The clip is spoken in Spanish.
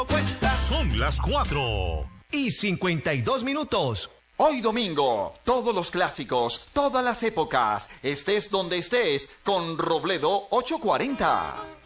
Son las 4:52. Hoy domingo, todos los clásicos, todas las épocas, estés donde estés, con Robledo 840.